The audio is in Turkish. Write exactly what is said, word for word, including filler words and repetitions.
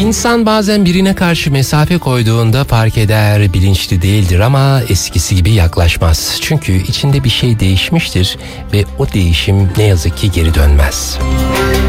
İnsan bazen birine karşı mesafe koyduğunda fark eder, bilinçli değildir ama eskisi gibi yaklaşmaz. Çünkü içinde bir şey değişmiştir ve o değişim ne yazık ki geri dönmez.